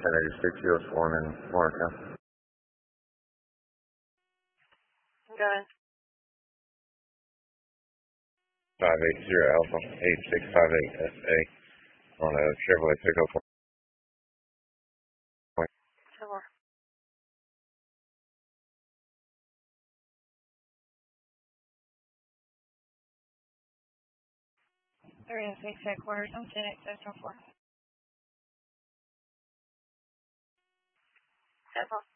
1086 US 1 in Warren County. Go ahead. 580 Alpha 8658 SA on a Chevrolet pickup. Sure. There is 6 headquarters on 10X 4. That's all.